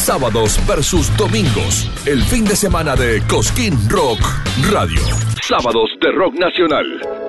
Sábados versus domingos. El fin de semana de Cosquín Rock Radio. Sábados de Rock Nacional.